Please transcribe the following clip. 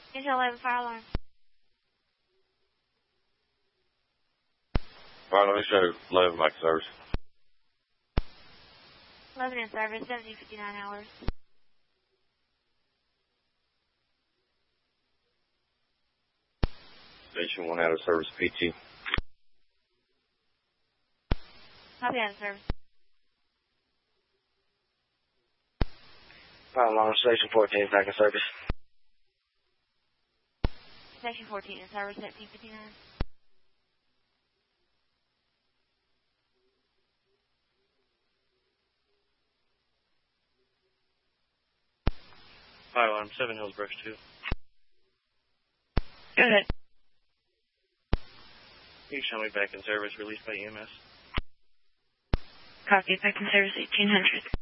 Angel 11, fire alarm. Fire alarm, show 11 back to service. 11 in service, 1759 hours. Station 1 out of service, PT. Copy out of service. Fire alarm, Station 14 back in service. Station 14 in service, 1759. Fire alarm, 7 Hills Brush 2. Go ahead. Can you show me back in service, released by EMS? Copy, back in service, 1800.